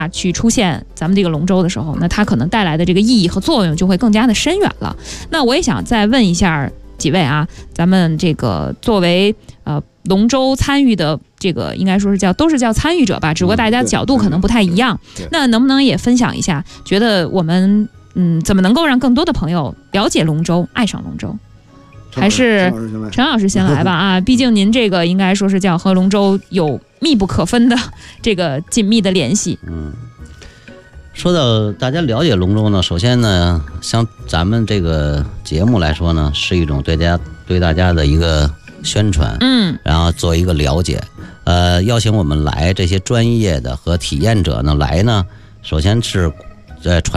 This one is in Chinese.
去出现咱们这个龙舟的时候，那它可能带来的这个意义和作用就会更加的深远了。那我也想再问一下几位啊，咱们这个作为龙舟参与的这个应该说是都是叫参与者吧，只不过大家角度可能不太一样。那能不能也分享一下，觉得我们怎么能够让更多的朋友了解龙舟，爱上龙舟？还是陈老师先来吧啊，毕竟您这个应该说是叫和龙舟有密不可分的这个紧密的联系。 说到大家了解龙舟呢，首先呢，像咱们这个节目来说呢，是一种对大家的一个宣传，然后做一个了解。邀请我们来这些专业的和体验者呢来呢，首先是传